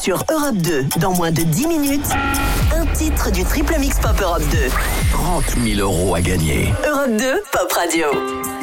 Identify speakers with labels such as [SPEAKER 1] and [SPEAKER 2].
[SPEAKER 1] sur Europe 2 dans moins de 10 minutes. Un titre du Triple Mix Pop Europe 2.
[SPEAKER 2] 30 000 € à gagner.
[SPEAKER 1] Europe 2 Pop Radio.